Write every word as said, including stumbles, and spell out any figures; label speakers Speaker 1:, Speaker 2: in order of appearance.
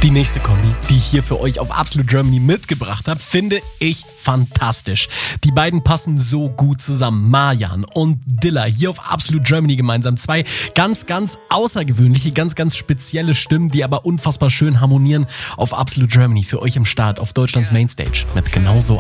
Speaker 1: Die nächste Kombi, die ich hier für euch auf Absolute Germany mitgebracht habe, finde ich fantastisch. Die beiden passen so gut zusammen. Marjan und Dilla hier auf Absolute Germany gemeinsam. Zwei ganz, ganz außergewöhnliche, ganz, ganz spezielle Stimmen, die aber unfassbar schön harmonieren auf Absolute Germany für euch im Start auf Deutschlands Mainstage mit genauso